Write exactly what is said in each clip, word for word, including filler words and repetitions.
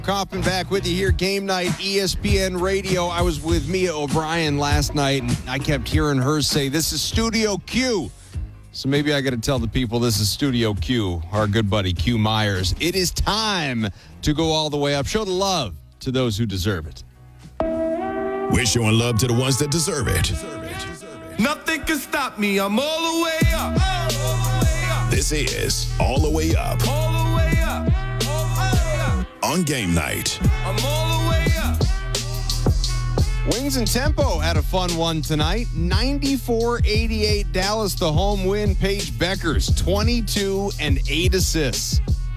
Coppin back with you here, Game Night, E S P N Radio. I was with Mia O'Brien last night, and I kept hearing her say, this is Studio Q. So maybe I got to tell the people this is Studio Q, our good buddy Q Myers. It is time to go all the way up. Show the love to those who deserve it. We're showing love to the ones that deserve it. Deserve it. Deserve it. Nothing can stop me. I'm all the way up. All the way up. This is All the Way Up. All the way up. On Game Night. I'm all the way up. Wings and Tempo had a fun one tonight. ninety-four eighty-eight Dallas, the home win. Paige Beckers, twenty-two and eight assists.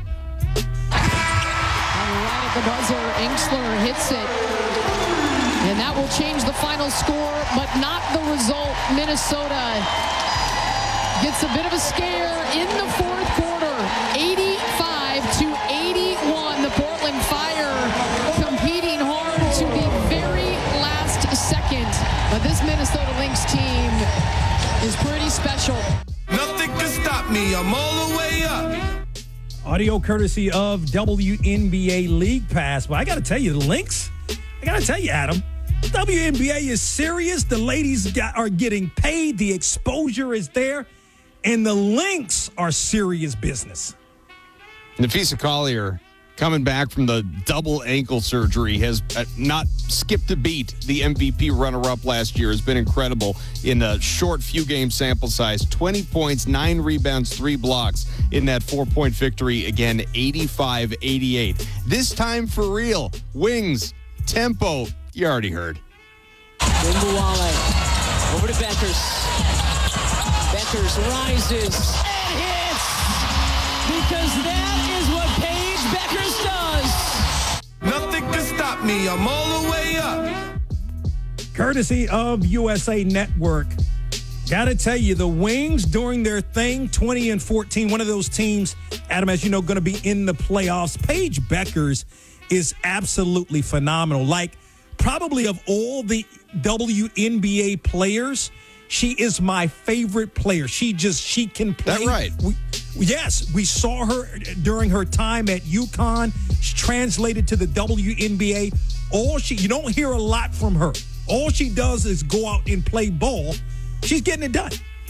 And right at the buzzer, Inkster hits it. And that will change the final score, but not the result. Minnesota gets a bit of a scare in the fourth quarter. eighty-five to eighty-one. The Portland Fire competing hard to the very last second. But this Minnesota Lynx team is pretty special. Nothing can stop me. I'm all the way up. Audio courtesy of W N B A League Pass. But I got to tell you, the Lynx, I got to tell you, Adam, W N B A is serious. The ladies got, are getting paid. The exposure is there. And the Lynx are serious business. Napheesa Collier, coming back from the double ankle surgery, has not skipped a beat. The M V P runner-up last year has been incredible in a short few-game sample size. twenty points, nine rebounds, three blocks in that four-point victory. Again, eighty-five eighty-eight. This time for real. Wings, Tempo, you already heard. Wimbuwale over to Beckers. Beckers rises and hits because that is what Paige Beckers does. Nothing can stop me. I'm all the way up. Courtesy of U S A Network. Gotta tell you, the Wings doing their thing, twenty and fourteen, one of those teams, Adam, as you know, going to be in the playoffs. Paige Beckers is absolutely phenomenal. Like, probably of all the W N B A players, she is my favorite player. She just, she can play. That right. We, yes, we saw her during her time at UConn. She translated to the W N B A. All she, you don't hear a lot from her. All she does is go out and play ball. She's getting it done.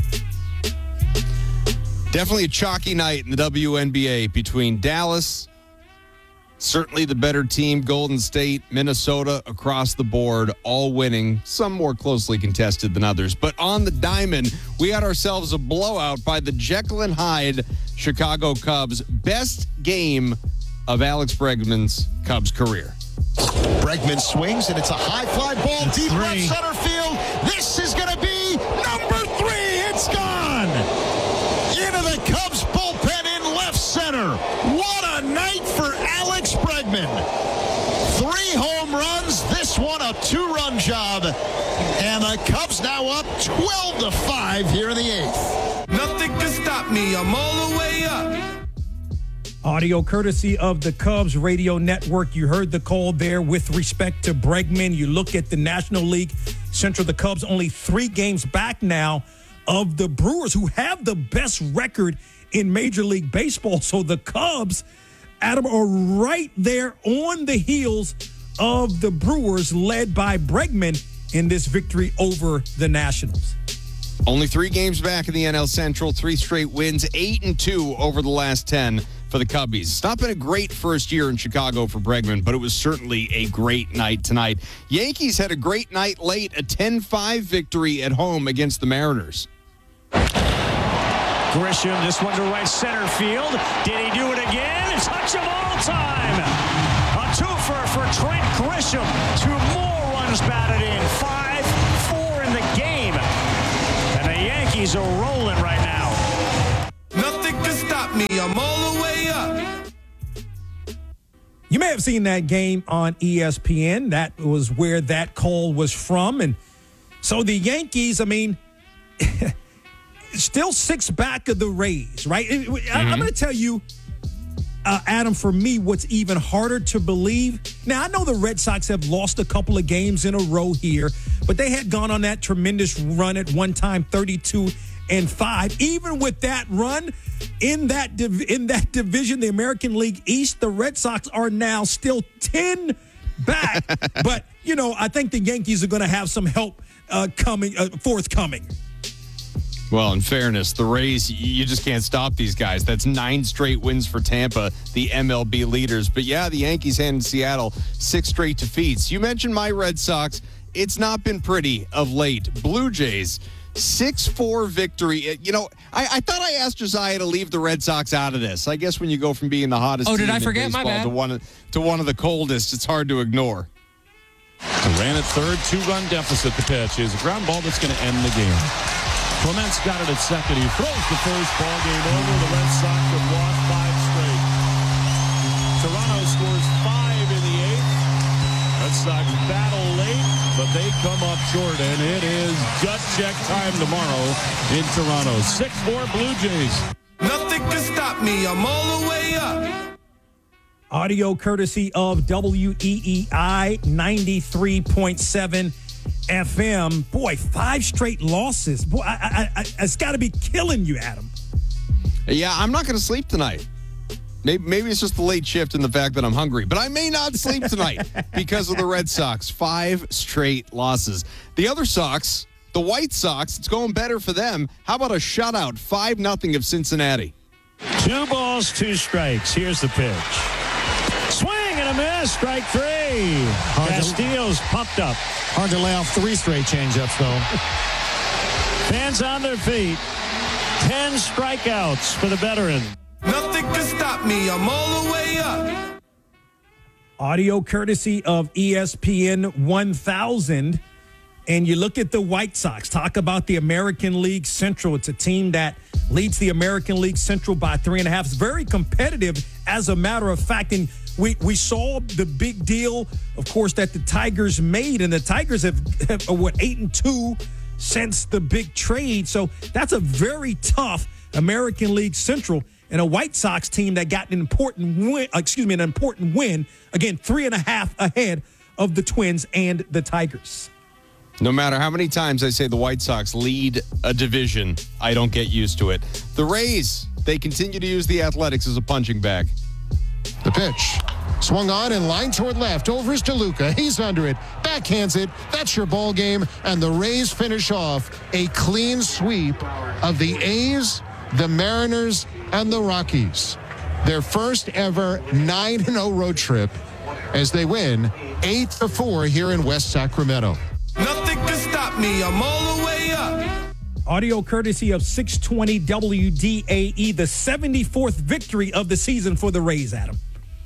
Definitely a chalky night in the W N B A between Dallas, certainly the better team, Golden State, Minnesota, across the board, all winning, some more closely contested than others. But on the diamond, we had ourselves a blowout by the Jekyll and Hyde Chicago Cubs. Best game of Alex Bregman's Cubs career. Bregman swings, and it's a high fly ball deep left center field. This is going to be number three. It's gone. Into the Cubs bullpen in left center. What a night for Alex Bregman. Three home runs, this one a two-run job. And the Cubs now up twelve to five here in the eighth. Nothing can stop me. I'm all the way up. Audio courtesy of the Cubs Radio Network. You heard the call there with respect to Bregman. You look at the National League Central, the Cubs only three games back now of the Brewers, who have the best record in Major League Baseball. So the Cubs, Adam, are right there on the heels of the Brewers, led by Bregman in this victory over the Nationals. Only three games back in the N L Central, three straight wins, eight and two over the last ten for the Cubbies. It's not been a great first year in Chicago for Bregman, but it was certainly a great night tonight. Yankees had a great night late, a ten five victory at home against the Mariners. Grisham, this one to right center field. Did he do it again? Touch of all time. A twofer for Trent Grisham. Two more runs batted in. five four in the game. And the Yankees are rolling right now. Nothing can stop me. I'm all the way up. You may have seen that game on E S P N. That was where that call was from. And so the Yankees, I mean, still six back of the Rays, right? Mm-hmm. I'm going to tell you, uh, Adam, for me, what's even harder to believe. Now, I know the Red Sox have lost a couple of games in a row here, but they had gone on that tremendous run at one time, thirty-two and five. Even with that run in that div- in that division, the American League East, the Red Sox are now still ten back. But, you know, I think the Yankees are going to have some help uh, coming, uh, forthcoming. Well, in fairness, the Rays, you just can't stop these guys. That's nine straight wins for Tampa, the M L B leaders. But yeah, the Yankees handed Seattle six straight defeats. You mentioned my Red Sox. It's not been pretty of late. Blue Jays, six four victory. You know, I, I thought I asked Josiah to leave the Red Sox out of this. I guess when you go from being the hottest oh, team did I in forget? baseball My bad. to one, to one of the coldest, it's hard to ignore. Ran at third, two-run deficit. The pitch is a ground ball that's going to end the game. Clements got it at second. He throws the first ball game over. The Red Sox have lost five straight. Toronto scores five in the eighth. Red Sox battle late, but they come up short, and it is gut check time tomorrow in Toronto. six four Blue Jays. Nothing can stop me. I'm all the way up. Audio courtesy of W E E I ninety-three point seven F M. Boy, five straight losses. Boy, I, I, I, it's got to be killing you, Adam. Yeah, I'm not going to sleep tonight. Maybe, maybe it's just the late shift and the fact that I'm hungry, but I may not sleep tonight because of the Red Sox. Five straight losses. The other Sox, the White Sox, it's going better for them. How about a shutout, five nothing of Cincinnati? Two balls, two strikes. Here's the pitch. Swing and a miss. Strike three. Castillo's pumped up. Hard to lay off three straight changeups, though. Fans on their feet. Ten strikeouts for the veteran. Nothing can stop me. I'm all the way up. Audio courtesy of E S P N one thousand. And you look at the White Sox. Talk about the American League Central. It's a team that leads the American League Central by three and a half. It's very competitive, as a matter of fact. And we, we saw the big deal, of course, that the Tigers made. And the Tigers have, have what, eight and two since the big trade. So that's a very tough American League Central. And a White Sox team that got an important win, excuse me, an important win. Again, three and a half ahead of the Twins and the Tigers. No matter how many times I say the White Sox lead a division, I don't get used to it. The Rays, they continue to use the Athletics as a punching bag. The pitch. Swung on and line toward left. Over is DeLuca. He's under it. Backhands it. That's your ball game. And the Rays finish off a clean sweep of the A's, the Mariners, and the Rockies. Their first ever nine and oh road trip as they win eight to four here in West Sacramento. Nothing can stop me. I'm all the way up. Audio courtesy of six twenty W D A E, the seventy-fourth victory of the season for the Rays, Adam.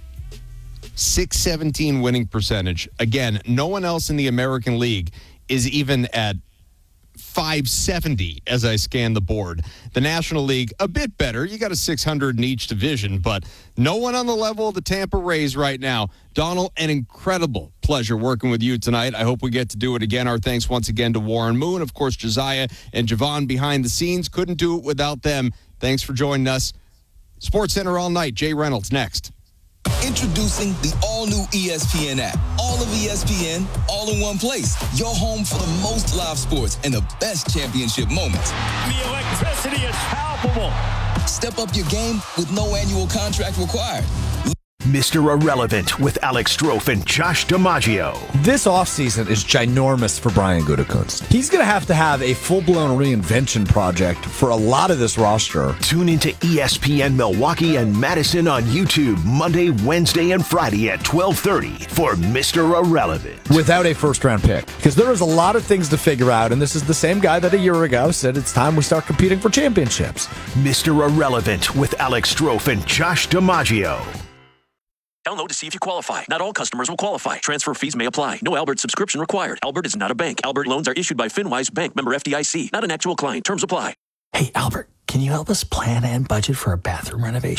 six seventeen winning percentage. Again, no one else in the American League is even at five seventy as I scan the board. The National League, a bit better. You got a six hundred in each division, but no one on the level of the Tampa Rays right now. Donald, an incredible pleasure working with you tonight. I hope we get to do it again. Our thanks once again to Warren Moon, of course, Josiah and Javon behind the scenes. Couldn't do it without them. Thanks for joining us. Sports Center all night. Jay Reynolds next. Introducing the all-new E S P N app. All of E S P N, all in one place. Your home for the most live sports and the best championship moments. The electricity is palpable. Step up your game with no annual contract required. Mister Irrelevant with Alex Strofe and Josh DiMaggio. This offseason is ginormous for Brian Gutekunst. He's going to have to have a full-blown reinvention project for a lot of this roster. Tune into E S P N Milwaukee and Madison on YouTube Monday, Wednesday, and Friday at twelve thirty for Mister Irrelevant. Without a first-round pick. Because there is a lot of things to figure out, and this is the same guy that a year ago said it's time we start competing for championships. Mister Irrelevant with Alex Strofe and Josh DiMaggio. Download to see if you qualify. Not all customers will qualify. Transfer fees may apply. No Albert subscription required. Albert is not a bank. Albert loans are issued by FinWise Bank, member F D I C. Not an actual client. Terms apply. Hey, Albert, can you help us plan and budget for a bathroom renovation?